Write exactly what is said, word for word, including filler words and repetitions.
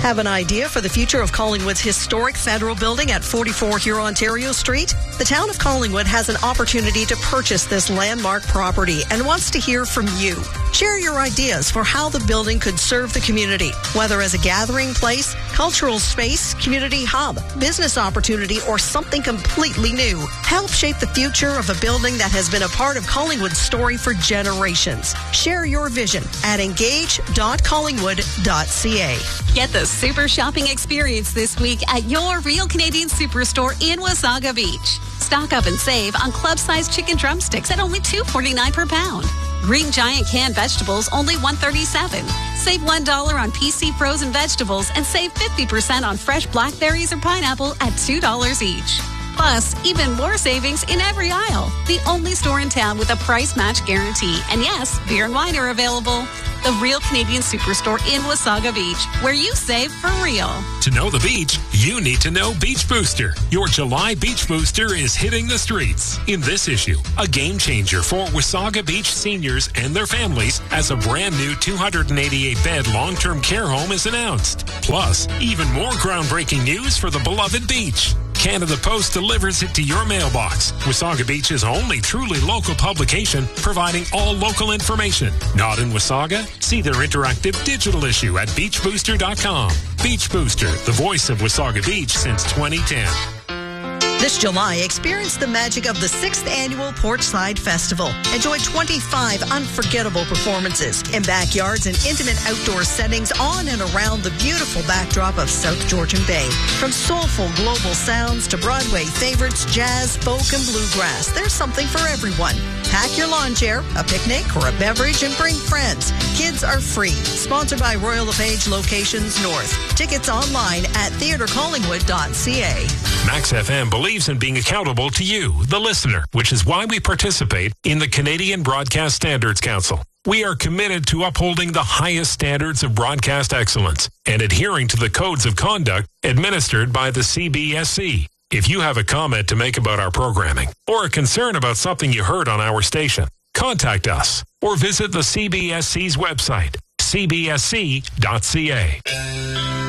Have an idea for the future of Collingwood's historic federal building at forty-four Huron-Ontario Street? The town of Collingwood has an opportunity to purchase this landmark property and wants to hear from you. Share your ideas for how the building could serve the community, whether as a gathering place, cultural space, community hub, business opportunity, or something completely new. Help shape the future of a building that has been a part of Collingwood's story for generations. Share your vision at engage dot collingwood dot c a. Get the super shopping experience this week at your Real Canadian Superstore in Wasaga Beach. Stock up and save on club-sized chicken drumsticks at only two dollars and forty-nine cents per pound. Green Giant canned vegetables only one dollar and thirty-seven cents. Save one dollar on P C frozen vegetables and save fifty percent on fresh blackberries or pineapple at two dollars each. Plus, even more savings in every aisle. The only store in town with a price match guarantee. And yes, beer and wine are available. The Real Canadian Superstore in Wasaga Beach, where you save for real. To know the beach, you need to know Beach Booster. Your July Beach Booster is hitting the streets. In this issue, a game changer for Wasaga Beach seniors and their families as a brand new two hundred eighty-eight bed long-term care home is announced. Plus, even more groundbreaking news for the beloved beach. Canada Post delivers it to your mailbox. Wasaga Beach's only truly local publication, providing all local information. Not in Wasaga? See their interactive digital issue at beach booster dot com. Beach Booster, the voice of Wasaga Beach since twenty ten. This July, experience the magic of the sixth Annual Porchside Festival. Enjoy twenty-five unforgettable performances in backyards and intimate outdoor settings on and around the beautiful backdrop of South Georgian Bay. From soulful global sounds to Broadway favorites, jazz, folk, and bluegrass, there's something for everyone. Pack your lawn chair, a picnic, or a beverage and bring friends. Kids are free. Sponsored by Royal LePage Locations North. Tickets online at theatre collingwood dot c a. Max F M believes in being accountable to you, the listener, which is why we participate in the Canadian Broadcast Standards Council. We are committed to upholding the highest standards of broadcast excellence and adhering to the codes of conduct administered by the C B S C. If you have a comment to make about our programming or a concern about something you heard on our station, contact us or visit the C B S C's website, c b s c dot c a.